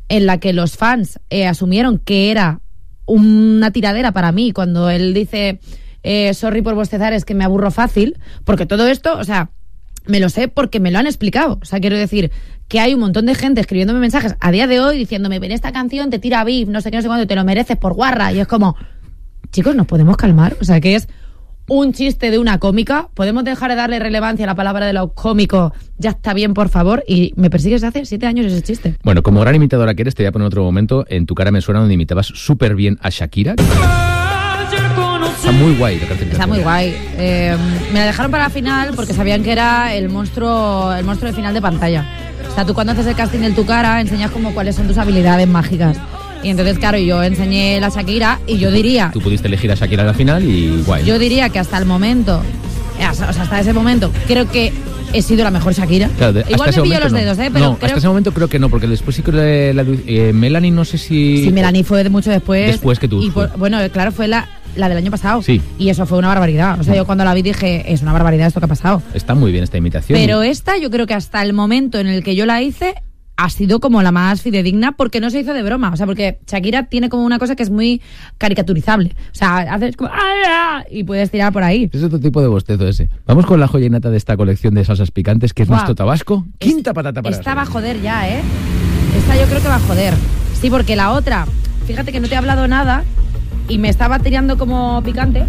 en la que los fans asumieron que era una tiradera para mí, cuando él dice sorry por bostezar, es que me aburro fácil, porque todo esto, o sea, me lo sé porque me lo han explicado. O sea, quiero decir que hay un montón de gente escribiéndome mensajes a día de hoy diciéndome, ven, esta canción te tira beef, no sé qué, no sé cuándo, te lo mereces por guarra. Y es como, chicos, ¿nos podemos calmar? O sea, que es un chiste de una cómica. ¿Podemos dejar de darle relevancia a la palabra de lo cómico? Ya está bien, por favor. Y me persigues hace 7 años ese chiste. Bueno, como gran imitadora que eres, te voy a poner otro momento. En Tu cara me suena, donde imitabas súper bien a Shakira. Está muy guay la canción. Está muy guay. Me la dejaron para la final porque sabían que era el monstruo de final de pantalla. O sea, tú cuando haces el casting en Tu cara enseñas como cuáles son tus habilidades mágicas. Y entonces, claro, yo enseñé la Shakira y yo diría... Tú pudiste elegir a Shakira en la final y guay. Yo diría que hasta el momento, o sea, hasta ese momento, creo que he sido la mejor Shakira. Claro, igual me pillo los dedos, pero no, hasta ese momento creo que no, porque después sí que Melanie, no sé si... Sí, Melanie fue de mucho después. Después que tú. Y bueno, claro, fue la del año pasado. Sí. Y eso fue una barbaridad. O sea, yo cuando la vi dije, es una barbaridad esto que ha pasado. Está muy bien esta imitación. Pero esta, yo creo que hasta el momento en el que yo la hice, ha sido como la más fidedigna, porque no se hizo de broma. O sea, porque Shakira tiene como una cosa que es muy caricaturizable. O sea, haces como... ¡ah! Y puedes tirar por ahí. Es otro tipo de bostezo ese. Vamos con la joya innata de esta colección de salsas picantes, que es nuestro Tabasco. Quinta patata para esta va a joder ya, ¿eh? Esta yo creo que va a joder. Sí, porque la otra, fíjate que no te he hablado nada y me estaba tirando como picante.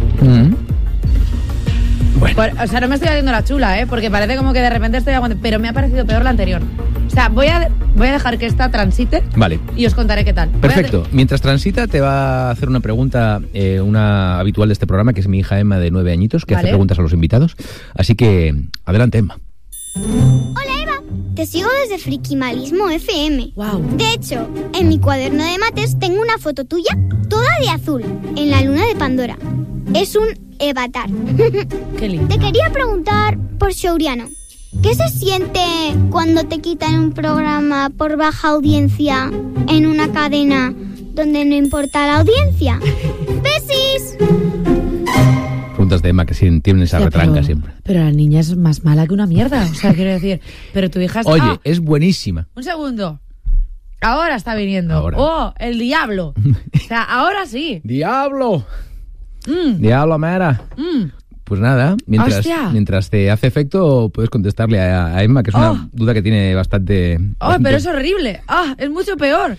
Bueno. O sea, no me estoy haciendo la chula, porque parece como que de repente estoy aguantando, pero me ha parecido peor la anterior. O sea, voy a dejar que esta transite. Vale. Y os contaré qué tal. Perfecto. Mientras transita, te va a hacer una pregunta, una habitual de este programa, que es mi hija Emma, de 9 añitos, que hace preguntas a los invitados. Así que, adelante, Emma. Hola, Eva. Te sigo desde Frikimalismo FM. Wow. De hecho, en mi cuaderno de mates tengo una foto tuya, toda de azul, en la luna de Pandora. Es un Evatar. Qué lindo. Te quería preguntar por Shouriano. ¿Qué se siente cuando te quitan un programa por baja audiencia en una cadena donde no importa la audiencia? ¡Besis! Preguntas de Emma que tienen esa retranca siempre. Pero la niña es más mala que una mierda. O sea, quiero decir, pero tu hija está... Oye, es buenísima. Un segundo. Ahora está viniendo. Ahora. ¡Oh, el diablo! O sea, ahora sí. ¡Diablo! Diablo, Mara. Pues nada, mientras te hace efecto, puedes contestarle a Emma, que es una duda que tiene bastante... Pero es horrible. Es mucho peor.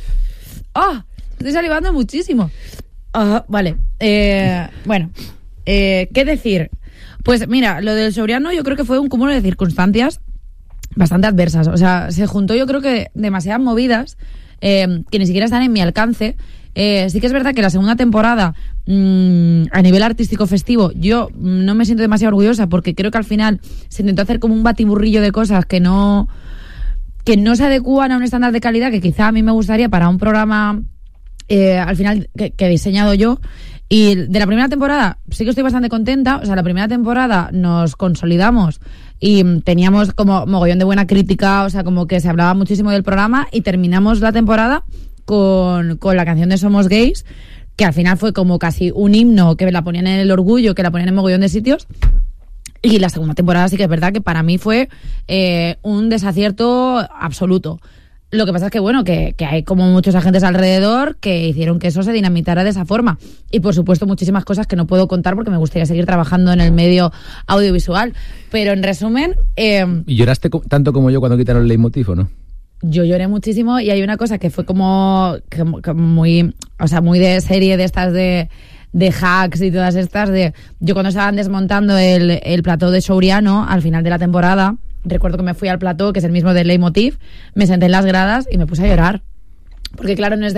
Estoy salivando muchísimo. Vale. Bueno, ¿qué decir? Pues mira, lo del Shouriano yo creo que fue un cúmulo de circunstancias bastante adversas. O sea, se juntó yo creo que demasiadas movidas que ni siquiera están en mi alcance. Sí que es verdad que la segunda temporada, a nivel artístico festivo, yo no me siento demasiado orgullosa porque creo que al final se intentó hacer como un batiburrillo de cosas que no se adecúan a un estándar de calidad que quizá a mí me gustaría para un programa al final que he diseñado yo. Y de la primera temporada sí que estoy bastante contenta. O sea, la primera temporada nos consolidamos y teníamos como mogollón de buena crítica, o sea, como que se hablaba muchísimo del programa, y terminamos la temporada con la canción de Somos Gays, que al final fue como casi un himno, que la ponían en El Orgullo, que la ponían en mogollón de sitios. Y la segunda temporada sí que es verdad que para mí fue un desacierto absoluto. Lo que pasa es que, bueno, que hay como muchos agentes alrededor que hicieron que eso se dinamitara de esa forma. Y, por supuesto, muchísimas cosas que no puedo contar porque me gustaría seguir trabajando en el medio audiovisual. Pero, en resumen... ¿Y lloraste tanto como yo cuando quitaron el leitmotiv, o no? Yo lloré muchísimo, y hay una cosa que fue como muy... O sea, muy de serie de estas de hacks y todas estas de... Yo cuando estaban desmontando el plató de Shouriano al final de la temporada... Recuerdo que me fui al plató, que es el mismo del leitmotiv, me senté en las gradas y me puse a llorar. Porque claro, no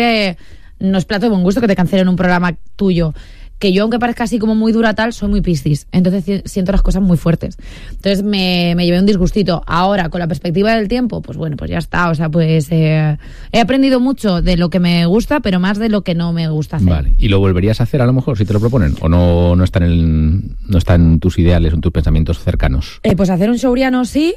es plato de buen gusto que te cancelen un programa tuyo. Que yo, aunque parezca así como muy dura tal, soy muy piscis. Entonces siento las cosas muy fuertes. Entonces me llevé un disgustito. Ahora, con la perspectiva del tiempo, pues bueno, pues ya está. O sea, pues he aprendido mucho de lo que me gusta, pero más de lo que no me gusta hacer. Vale. ¿Y lo volverías a hacer a lo mejor si te lo proponen? ¿O no está en tus ideales o en tus pensamientos cercanos? Pues hacer un Shouriano sí,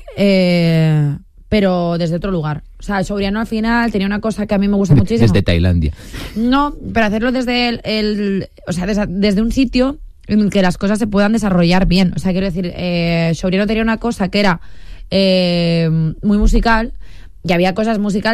pero desde otro lugar. O sea, el Shouriano al final tenía una cosa que a mí me gusta muchísimo. Desde Tailandia. No, pero hacerlo desde o sea, desde un sitio en el que las cosas se puedan desarrollar bien. O sea, quiero decir, Shouriano tenía una cosa que era muy musical, y había cosas musicales